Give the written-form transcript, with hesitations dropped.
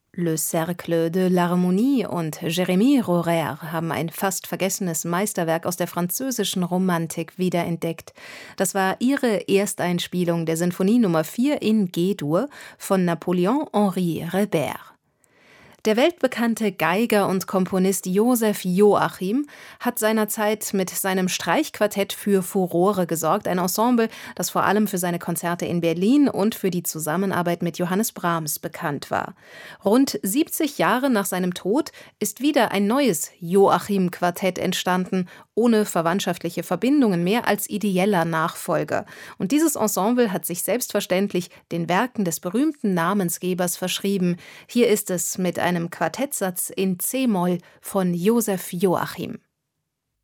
Le Cercle de l'Harmonie und Jérémie Rhorer haben ein fast vergessenes Meisterwerk aus der französischen Romantik wiederentdeckt. Das war ihre Ersteinspielung der Sinfonie Nummer 4 in G-Dur von Napoléon-Henri Reber. Der weltbekannte Geiger und Komponist Joseph Joachim hat seinerzeit mit seinem Streichquartett für Furore gesorgt, ein Ensemble, das vor allem für seine Konzerte in Berlin und für die Zusammenarbeit mit Johannes Brahms bekannt war. Rund 70 Jahre nach seinem Tod ist wieder ein neues Joachim-Quartett entstanden, ohne verwandtschaftliche Verbindungen, mehr als ideeller Nachfolger. Und dieses Ensemble hat sich selbstverständlich den Werken des berühmten Namensgebers verschrieben. Hier ist es mit einem Quartettsatz in C-Moll von Joseph Joachim.